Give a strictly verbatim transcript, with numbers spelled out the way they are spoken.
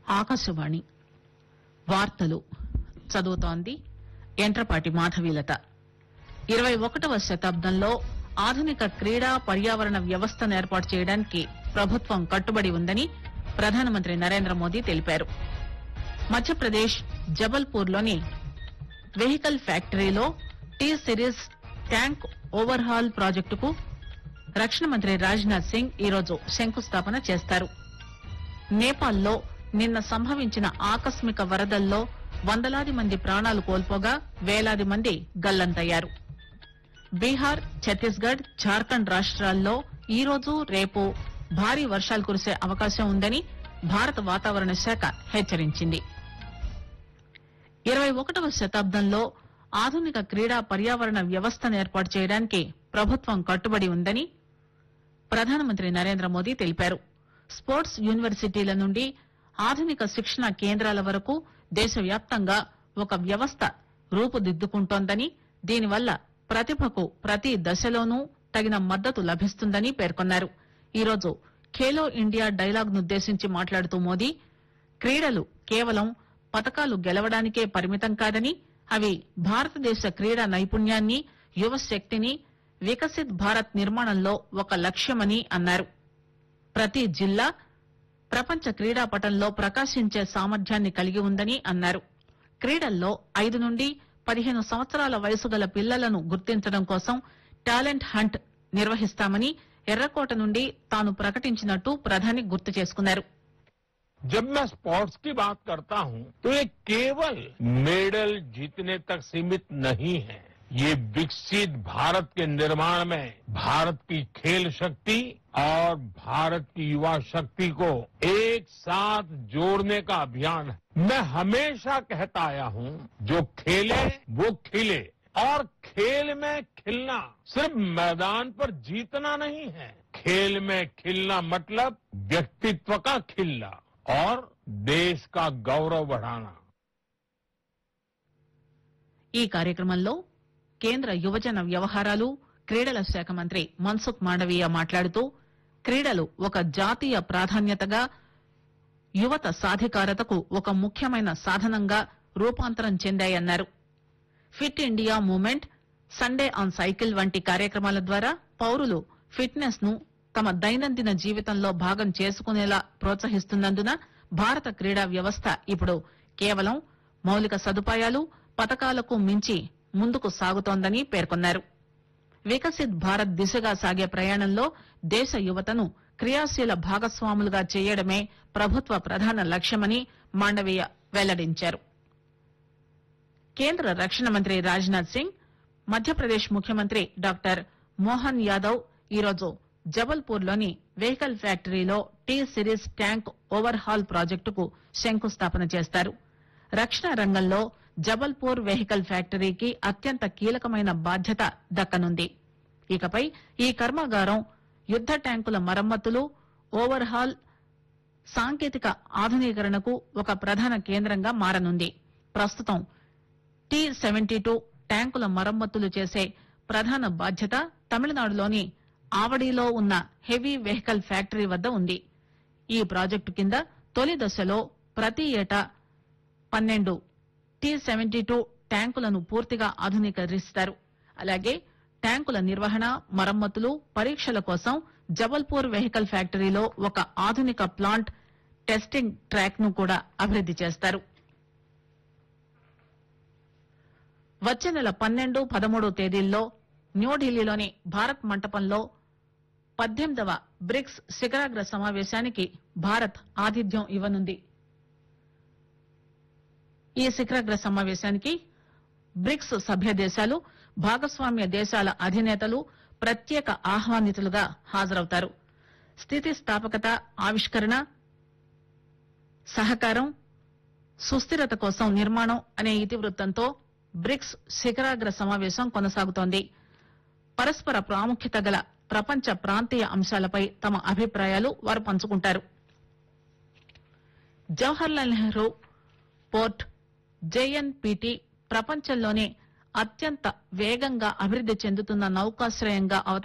ఆకాశవాణి వార్తలు చదువుతోంది ఎంట్రపాటి మాధవీలత. ఇరవై ఒకటవ శతాబ్దంలో ఆధునిక క్రీడా పర్యావరణ వ్యవస్థను ఏర్పాటు చేయడానికి ప్రభుత్వం కట్టుబడి ఉందని ప్రధానమంత్రి నరేంద్ర మోదీ తెలిపారు. మధ్యప్రదేశ్ జబల్పూర్ లోని వెహికల్ ఫ్యాక్టరీలో T series tank over hall ప్రాజెక్టుకు రక్షణ మంత్రి రాజ్ నాథ్ సింగ్ ఈరోజు శంకుస్థాపన చేస్తారు. నేపాల్లో నిన్న సంభవించిన ఆకస్మిక వరదల్లో వందలాది మంది ప్రాణాలు కోల్పోగా వేలాది మంది గల్లంతయ్యారు. బీహార్, ఛత్తీస్గఢ్, జార్ఖండ్ రాష్ట్రాల్లో ఈరోజు రేపు భారీ వర్షాలు కురిసే అవకాశం ఉందని భారత వాతావరణ శాఖ హెచ్చరించింది. ఇరవై ఒకటవ శతాబ్దంలో ఆధునిక క్రీడా పర్యావరణ వ్యవస్థను ఏర్పాటు చేయడానికి ప్రభుత్వం కట్టుబడి ఉందని ప్రధానమంత్రి నరేంద్ర మోదీ తెలిపారు. స్పోర్ట్స్ యూనివర్సిటీల నుండి ఆధునిక శిక్షణ కేంద్రాల వరకు దేశవ్యాప్తంగా ఒక వ్యవస్థ రూపుదిద్దుకుంటోందని, దీనివల్ల ప్రతిభకు ప్రతి దశలోనూ తగిన మద్దతు లభిస్తుందని పేర్కొన్నారు. ఈరోజు ఖేలో ఇండియా డైలాగ్ నుద్దేశించి మాట్లాడుతూ మోదీ క్రీడలు కేవలం పతకాలు గెలవడానికే పరిమితం కాదని, అవి భారతదేశ క్రీడా నైపుణ్యాన్ని, యువశక్తిని, వికసిత్ భారత్ నిర్మాణంలో ఒక లక్ష్యమని అన్నారు. ప్రతి జిల్లా ప్రపంచ క్రీడాపటంలో ప్రకాశించే సామర్థ్యాన్ని కలిగి ఉందని అన్నారు. క్రీడల్లో ఐదు నుండి పదిహేను సంవత్సరాల వయసు గల పిల్లలను గుర్తించడం కోసం టాలెంట్ హంట్ నిర్వహిస్తామని ఎర్రకోట నుండి తాను ప్రకటించినట్టు ప్రధాని గుర్తు చేసుకున్నారు. जब मैं स्पोर्ट्स की बात करता हूं तो ये केवल मेडल जीतने तक सीमित नहीं है. ये विकसित भारत के निर्माण में भारत की खेल शक्ति और भारत की युवा शक्ति को एक साथ जोड़ने का अभियान है. मैं हमेशा कहता आया हूं, जो खेले वो खिले, और खेल में खिलना सिर्फ मैदान पर जीतना नहीं है. खेल में खिलना मतलब व्यक्तित्व का खिलना और देश का गौरव बढ़ाना. ఈ కార్యక్రమంలో కేంద్ర యువజన వ్యవహారాలు, క్రీడల శాఖ మంత్రి మన్సుఖ్ మాండవీయ మాట్లాడుతూ క్రీడలు ఒక జాతీయ ప్రాధాన్యతగా, యువత సాధికారతకు ఒక ముఖ్యమైన సాధనంగా రూపాంతరం చెందాయన్నారు. Fit India movement, Sunday on cycle వంటి కార్యక్రమాల ద్వారా పౌరులు ఫిట్నెస్ ను తమ దైనందిన జీవితంలో భాగం చేసుకునేలా ప్రోత్సహిస్తున్నందున భారత క్రీడా వ్యవస్థ ఇప్పుడు కేవలం మౌలిక సదుపాయాలు, పతకాలకు మించి ముందుకు సాగుతోందని పేర్కొన్నారు. వికసిత్ భారత్ దిశగా సాగే ప్రయాణంలో దేశ యువతను క్రియాశీల భాగస్వాములుగా చేయడమే ప్రభుత్వ ప్రధాన లక్ష్యమని మాండవీయ వెల్లడించారు. కేంద్ర రక్షణ మంత్రి రాజ్ నాథ్ సింగ్, మధ్యప్రదేశ్ ముఖ్యమంత్రి డాక్టర్ మోహన్ యాదవ్ ఈరోజు జబల్పూర్ లోని వెహికల్ ఫ్యాక్టరీలో T series tank over hall ప్రాజెక్టుకు శంకుస్థాపన చేస్తారు. రక్షణ రంగంలో జబల్పూర్ వెహికల్ ఫ్యాక్టరీకి అత్యంత కీలకమైన బాధ్యత దక్కనుంది. ఇకపై ఈ కర్మాగారం యుద్ద ట్యాంకుల మరమ్మతులు, ఓవర్ హాల్, సాంకేతిక ఆధునీకరణకు ఒక ప్రధాన కేంద్రంగా మారనుంది. ప్రస్తుతం టీ సెవెంటీ టూ ట్యాంకుల మరమ్మతులు చేసే ప్రధాన బాధ్యత తమిళనాడులోని ఆవడిలో ఉన్న హెవీ వెహికల్ ఫ్యాక్టరీ వద్ద ఉంది. ఈ ప్రాజెక్టు కింద తొలి దశలో ప్రతి ఏటా పన్నెండు టీ సెవెంటీ టూ ట్యాంకులను పూర్తిగా ఆధునీకరిస్తారు. అలాగే ట్యాంకుల నిర్వహణ, మరమ్మతులు, పరీక్షల కోసం జబల్పూర్ వెహికల్ ఫ్యాక్టరీలో ఒక ఆధునిక ప్లాంట్, టెస్టింగ్ ట్రాక్ ను కూడా అభివృద్ది చేస్తారు. వచ్చే నెల పన్నెండు, పదమూడు తేదీల్లో న్యూఢిల్లీలోని భారత్ మంటపంలో పద్దెనిమిదవ బ్రిక్స్ శిఖరాగ్ర సమావేశానికి భారత్ ఆతిథ్యం ఇవ్వనుంది. ఈ శిఖరాగ్ర సమావేశానికి బ్రిక్స్ సభ్య దేశాలు, భాగస్వామ్య దేశాల అధినేతలు ప్రత్యేక ఆహ్వానితులుగా హాజరవుతారు. స్థితిస్థాపకత, ఆవిష్కరణ, సహకారం, సుస్థిరత కోసం నిర్మాణం అనే ఇతివృత్తంతో బ్రిక్స్ శిఖరాగ్ర సమావేశం కొనసాగుతోంది. పరస్పర ప్రాముఖ్యత గల ప్రపంచ ప్రాంతీయ అంశాలపై తమ అభిప్రాయాలు వారు పంచుకుంటారు. జవహర్లాల్ నెహ్రూ పోర్ట్ జేఎన్పీటీ ప్రపంచంలోనే అత్యంత వేగంగా అభివృద్ది చెందుతున్న నౌకాశ్రయంగా అవతరించింది.